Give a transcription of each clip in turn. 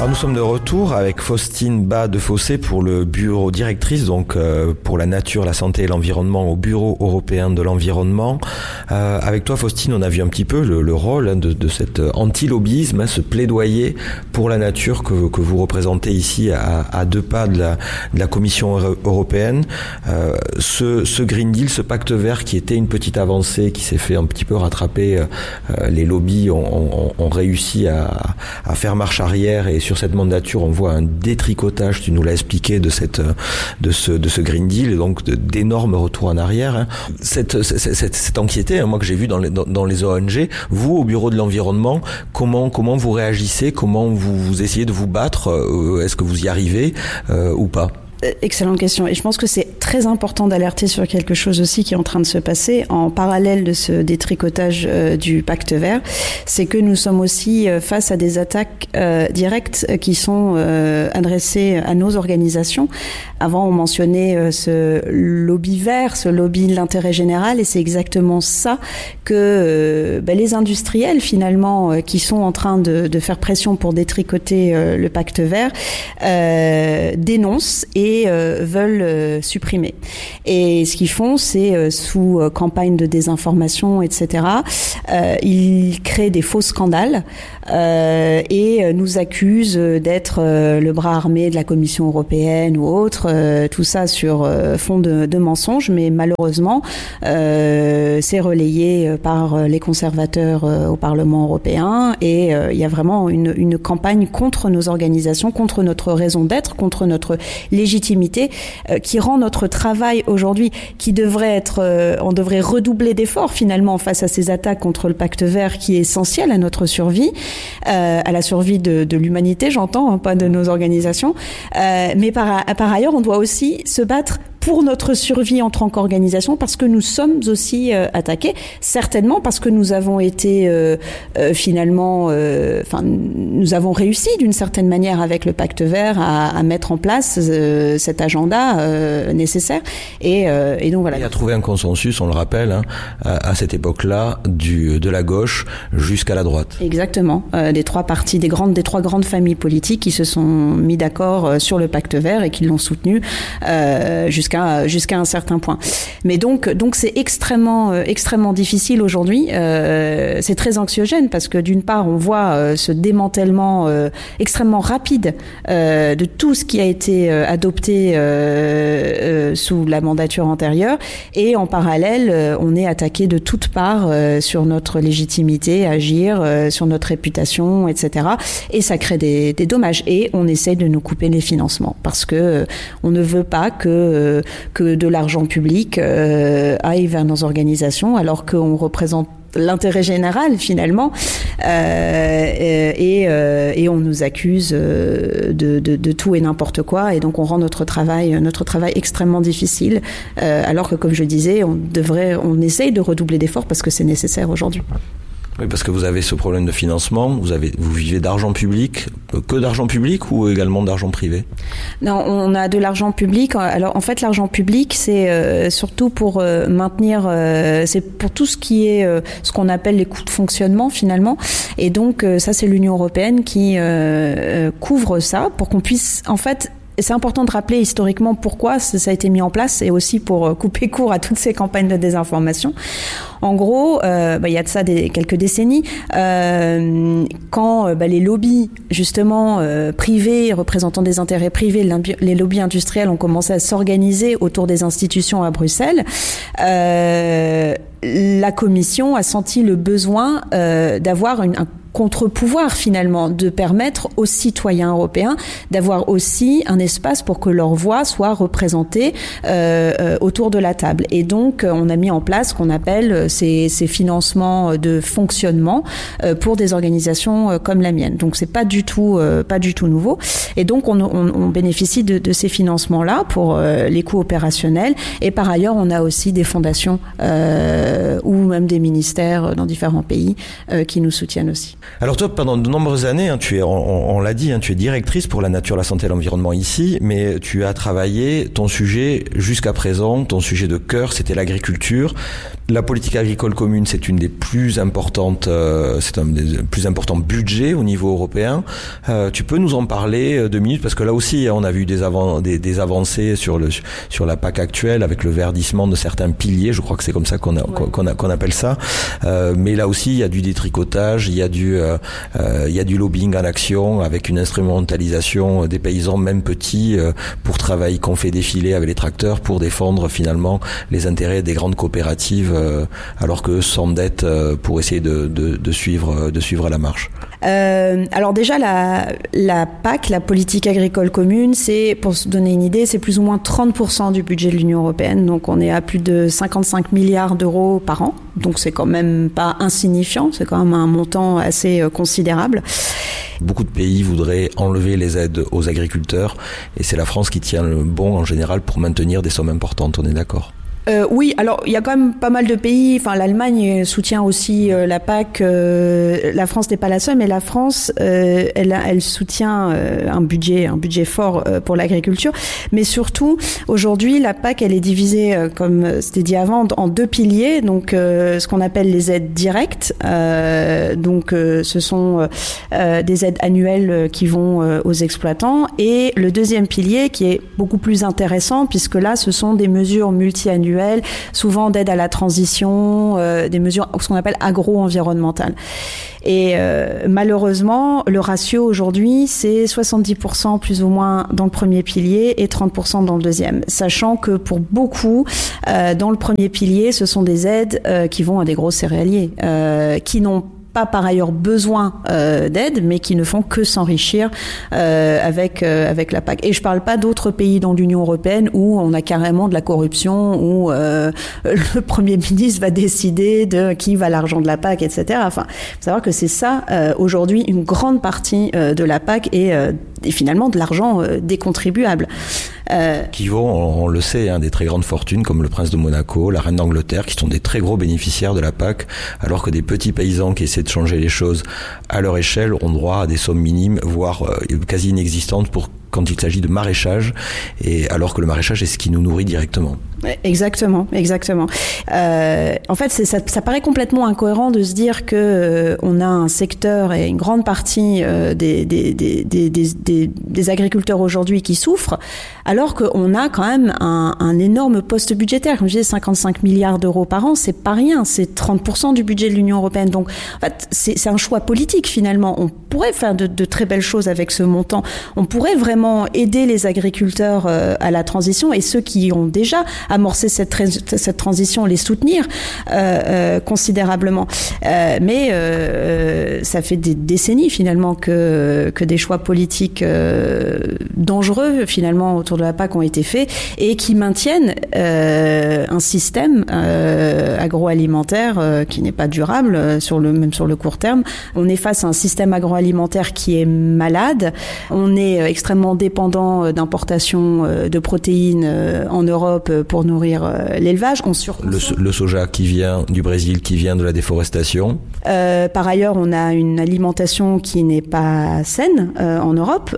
Alors nous sommes de retour avec Faustine Bas-Defossé pour le bureau directrice, donc pour la nature, la santé et l'environnement au Bureau européen de l'environnement. Avec toi Faustine, on a vu un petit peu le rôle de cet anti-lobbyisme, ce plaidoyer pour la nature que vous représentez ici à deux pas de la Commission européenne. Ce Green Deal, ce pacte vert qui était une petite avancée, qui s'est fait un petit peu rattraper, les lobbies ont réussi à faire marche arrière, et sur cette mandature on voit un détricotage, tu nous l'as expliqué, de ce Green Deal, et donc d'énormes retours en arrière, hein. Cette anxiété, hein, moi que j'ai vu dans les ONG, vous au bureau de l'environnement, comment vous réagissez, comment vous essayez de vous battre, est-ce que vous y arrivez ou pas? Excellente question. Et je pense que c'est très important d'alerter sur quelque chose aussi qui est en train de se passer en parallèle de ce détricotage du pacte vert. C'est que nous sommes aussi face à des attaques directes qui sont adressées à nos organisations. Avant, on mentionnait ce lobby vert, ce lobby de l'intérêt général, et c'est exactement ça que les industriels, finalement, qui sont en train de faire pression pour détricoter le pacte vert, dénoncent et veulent supprimer. Et ce qu'ils font, c'est sous campagne de désinformation, etc., ils créent des faux scandales et nous accusent d'être le bras armé de la Commission européenne ou autre, tout ça sur fond de mensonges, mais malheureusement c'est relayé par les conservateurs au Parlement européen, et il y a vraiment une campagne contre nos organisations, contre notre raison d'être, contre notre légitimité, qui rend notre travail aujourd'hui, qui devrait être, on devrait redoubler d'efforts finalement face à ces attaques contre le pacte vert, qui est essentiel à notre survie, à la survie de l'humanité, j'entends, hein, pas de nos organisations, mais par ailleurs on doit aussi se battre pour notre survie en tant qu'organisation, parce que nous sommes aussi attaqués, certainement parce que nous avons été finalement, nous avons réussi d'une certaine manière avec le pacte vert à mettre en place cet agenda nécessaire, et donc voilà. Et à trouver un consensus, on le rappelle, hein, à cette époque-là, de la gauche jusqu'à la droite. Exactement, des trois partis, des trois grandes familles politiques qui se sont mis d'accord sur le pacte vert et qui l'ont soutenu jusqu'à un certain point. Mais donc c'est extrêmement difficile aujourd'hui. C'est très anxiogène parce que d'une part on voit ce démantèlement extrêmement rapide de tout ce qui a été adopté sous la mandature antérieure, et en parallèle on est attaqué de toutes parts sur notre légitimité à agir, sur notre réputation, etc. Et ça crée des dommages, et on essaie de nous couper les financements parce que on ne veut pas que de l'argent public aille vers nos organisations, alors qu'on représente l'intérêt général finalement, et on nous accuse de tout et n'importe quoi, et donc on rend notre travail extrêmement difficile, alors que, comme je disais, on essaye de redoubler d'efforts parce que c'est nécessaire aujourd'hui. Oui, parce que vous avez ce problème de financement, vous vivez d'argent public, que d'argent public ou également d'argent privé? Non, on a de l'argent public. Alors en fait, l'argent public, c'est surtout pour maintenir, c'est pour tout ce qui est ce qu'on appelle les coûts de fonctionnement finalement. Et donc ça, c'est l'Union européenne qui couvre ça pour qu'on puisse, en fait. Et c'est important de rappeler historiquement pourquoi ça a été mis en place, et aussi pour couper court à toutes ces campagnes de désinformation. En gros, il y a de ça quelques décennies, quand les lobbies justement privés, représentant des intérêts privés, les lobbies industriels ont commencé à s'organiser autour des institutions à Bruxelles, la Commission a senti le besoin d'avoir un contre-pouvoir finalement, de permettre aux citoyens européens d'avoir aussi un espace pour que leur voix soit représentée autour de la table. Et donc on a mis en place ce qu'on appelle ces financements de fonctionnement pour des organisations comme la mienne. Donc c'est pas du tout nouveau. Et donc on bénéficie de ces financements-là pour les coûts opérationnels. Et par ailleurs, on a aussi des fondations ou même des ministères dans différents pays qui nous soutiennent aussi. Alors toi, pendant de nombreuses années, hein, on l'a dit, hein, tu es directrice pour la nature, la santé et l'environnement ici, mais tu as travaillé ton sujet jusqu'à présent, ton sujet de cœur, c'était l'agriculture. La politique agricole commune, c'est une des plus importantes, c'est un des plus importants budgets au niveau européen. Tu peux nous en parler 2 minutes, parce que là aussi, on a vu des avancées sur la PAC actuelle, avec le verdissement de certains piliers. Je crois que c'est comme ça qu'on appelle ça. Mais là aussi, il y a du détricotage, il y a du lobbying en action, avec une instrumentalisation des paysans, même petits, pour travailler, qu'on fait défiler avec les tracteurs pour défendre finalement les intérêts des grandes coopératives, alors qu'eux s'endettent pour essayer de suivre la marche. Alors déjà, la PAC, la politique agricole commune, c'est, pour se donner une idée, c'est plus ou moins 30% du budget de l'Union européenne. Donc on est à plus de 55 milliards d'euros par an. Donc c'est quand même pas insignifiant, c'est quand même un montant assez considérable. Beaucoup de pays voudraient enlever les aides aux agriculteurs, et c'est la France qui tient le bon en général pour maintenir des sommes importantes, on est d'accord ? Oui, alors il y a quand même pas mal de pays. Enfin, l'Allemagne soutient aussi la PAC. La France n'est pas la seule, mais la France, elle soutient un budget fort pour l'agriculture. Mais surtout, aujourd'hui, la PAC, elle est divisée, comme c'était dit avant, en 2 piliers. Donc, ce qu'on appelle les aides directes. Donc, ce sont des aides annuelles qui vont aux exploitants. Et le deuxième pilier, qui est beaucoup plus intéressant, puisque là, ce sont des mesures multi-annuelles, souvent d'aide à la transition, des mesures, ce qu'on appelle agro-environnementales. Et malheureusement, le ratio aujourd'hui, c'est 70% plus ou moins dans le premier pilier et 30% dans le deuxième. Sachant que pour beaucoup, dans le premier pilier, ce sont des aides qui vont à des gros céréaliers, qui n'ont pas par ailleurs besoin d'aide, mais qui ne font que s'enrichir avec la PAC. Et je parle pas d'autres pays dans l'Union européenne où on a carrément de la corruption, où le Premier ministre va décider de qui va l'argent de la PAC, etc. Enfin, faut savoir que c'est ça aujourd'hui une grande partie de la PAC et finalement de l'argent des contribuables. Qui vont, on le sait, des très grandes fortunes comme le prince de Monaco, la reine d'Angleterre, qui sont des très gros bénéficiaires de la PAC, alors que des petits paysans qui essaient de changer les choses à leur échelle ont droit à des sommes minimes, voire quasi inexistantes quand il s'agit de maraîchage, et alors que le maraîchage est ce qui nous nourrit directement. Exactement. En fait, ça paraît complètement incohérent de se dire que on a un secteur et une grande partie des agriculteurs aujourd'hui qui souffrent, alors qu'on a quand même un énorme poste budgétaire. Comme je disais, 55 milliards d'euros par an, c'est pas rien, c'est 30% du budget de l'Union européenne. Donc, en fait, c'est un choix politique finalement. On pourrait faire de très belles choses avec ce montant. On pourrait vraiment aider les agriculteurs à la transition, et ceux qui ont déjà amorcé cette transition, les soutenir considérablement. Mais ça fait des décennies finalement que des choix politiques dangereux finalement autour de la PAC ont été faits et qui maintiennent un système agroalimentaire qui n'est pas durable même sur le court terme. On est face à un système agroalimentaire qui est malade. On est extrêmement dépendant d'importations de protéines en Europe pour nourrir l'élevage. Le soja qui vient du Brésil, qui vient de la déforestation. Par ailleurs, on a une alimentation qui n'est pas saine en Europe.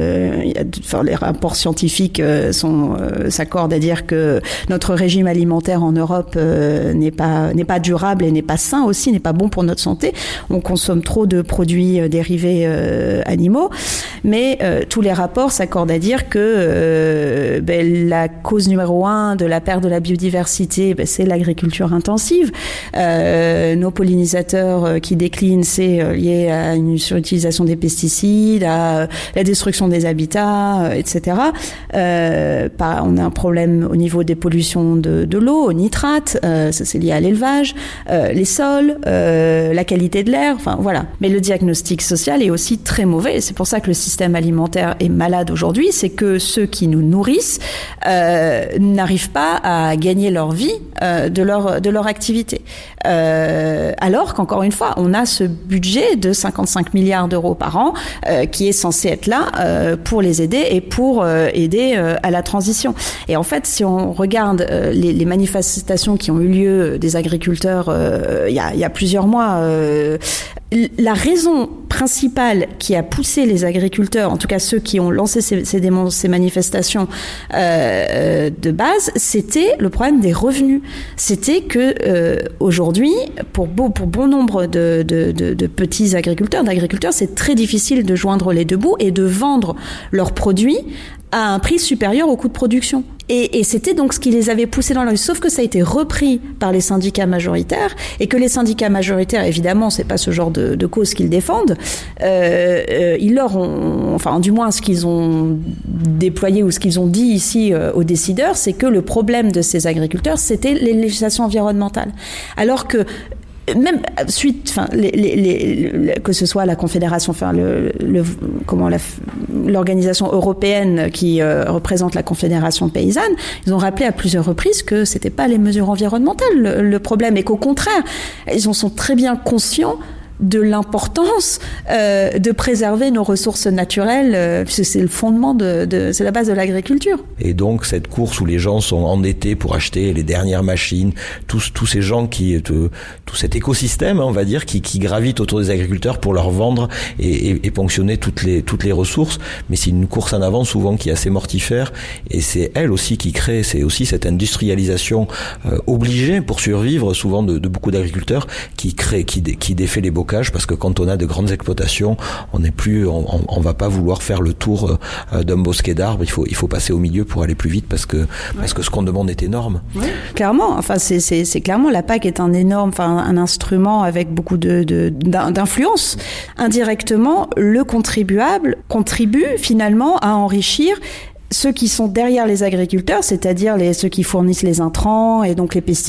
Les rapports scientifiques s'accordent à dire que notre régime alimentaire en Europe n'est pas durable et n'est pas sain aussi, n'est pas bon pour notre santé. On consomme trop de produits dérivés animaux, mais tous les rapports s'accordent à dire que la cause numéro 1 de la perte de la biodiversité, c'est l'agriculture intensive. Nos pollinisateurs qui déclinent, c'est lié à une surutilisation des pesticides, à la destruction des habitats, etc. On a un problème au niveau des pollutions de l'eau, aux nitrates, ça c'est lié à l'élevage, les sols, la qualité de l'air, enfin voilà. Mais le diagnostic social est aussi très mauvais, et c'est pour ça que le système alimentaire est malade aujourd'hui, c'est que ceux qui nous nourrissent n'arrivent pas à gagner leur vie de leur activité. Alors qu'encore une fois, on a ce budget de 55 milliards d'euros par an qui est censé être là pour les aider et pour aider à la transition. Et en fait, si on regarde les manifestations qui ont eu lieu des agriculteurs il y a plusieurs mois, la raison principal qui a poussé les agriculteurs, en tout cas ceux qui ont lancé ces manifestations de base, c'était le problème des revenus. C'était que aujourd'hui, pour bon nombre de petits d'agriculteurs, c'est très difficile de joindre les deux bouts et de vendre leurs produits à un prix supérieur au coût de production. Et c'était donc ce qui les avait poussés dans la rue. Sauf que ça a été repris par les syndicats majoritaires et que les syndicats majoritaires, évidemment, c'est pas ce genre de cause qu'ils défendent. Ils leur ont, enfin, du moins, ce qu'ils ont déployé ou ce qu'ils ont dit ici aux décideurs, c'est que le problème de ces agriculteurs, c'était les législations environnementales. Alors que même que ce soit la Confédération, l'organisation européenne qui représente la Confédération paysanne, ils ont rappelé à plusieurs reprises que c'était pas les mesures environnementales le problème, et qu'au contraire, ils en sont très bien conscients de l'importance de préserver nos ressources naturelles, puisque c'est le fondement c'est la base de l'agriculture. Et donc cette course où les gens sont endettés pour acheter les dernières machines, tous ces gens tout cet écosystème, on va dire, qui gravitent autour des agriculteurs pour leur vendre et ponctionner toutes les ressources, mais c'est une course en avant souvent qui est assez mortifère, et c'est elle aussi qui crée, c'est aussi cette industrialisation obligée pour survivre souvent de beaucoup d'agriculteurs qui défait les bocaux, parce que quand on a de grandes exploitations, on va pas vouloir faire le tour d'un bosquet d'arbres. Il faut passer au milieu pour aller plus vite parce que ce qu'on demande est énorme. Oui. Clairement, enfin c'est clairement, la PAC est un instrument avec beaucoup d'influence. Indirectement, le contribuable contribue finalement à enrichir ceux qui sont derrière les agriculteurs, c'est-à-dire ceux qui fournissent les intrants et donc les pesticides